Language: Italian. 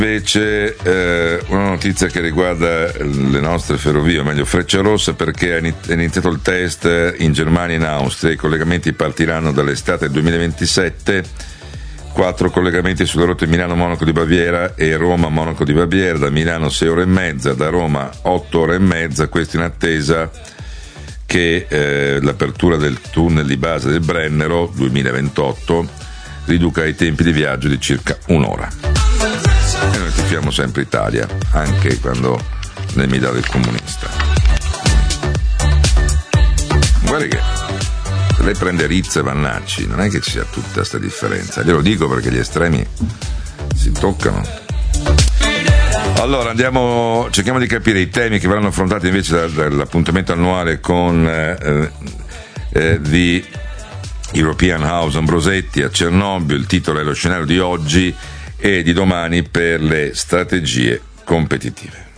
Invece una notizia che riguarda le nostre ferrovie, o meglio Frecciarossa, perché è iniziato il test in Germania e in Austria. I collegamenti partiranno dall'estate del 2027, 4 collegamenti sulle rotte Milano-Monaco di Baviera e Roma-Monaco di Baviera, da Milano 6 ore e mezza, da Roma 8 ore e mezza, questo in attesa che l'apertura del tunnel di base del Brennero 2028 riduca i tempi di viaggio di circa un'ora. E noi tifiamo sempre Italia, anche quando nel mi dà del comunista. Guarda che se lei prende Rizza e Vannacci, non è che ci sia tutta questa differenza, glielo dico perché gli estremi si toccano. Allora cerchiamo di capire i temi che verranno affrontati invece dall'appuntamento annuale con The European House Ambrosetti a Cernobbio. Il titolo è Lo scenario di oggi e di domani per le strategie competitive.